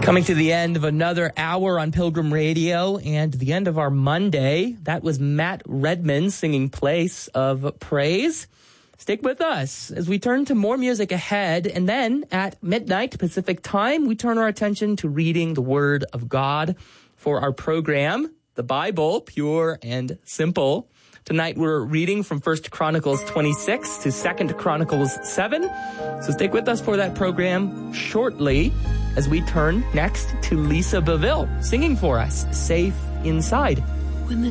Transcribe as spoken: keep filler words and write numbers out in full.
Coming to the end of another hour on Pilgrim Radio and the end of our Monday. That was Matt Redman singing Place of Praise. Stick with us as we turn to more music ahead. And then at midnight Pacific time, we turn our attention to reading the Word of God for our program, The Bible, Pure and Simple. Tonight we're reading from First Chronicles twenty-six to Second Chronicles seven. So stick with us for that program shortly as we turn next to Lisa Beville singing for us, Safe Inside.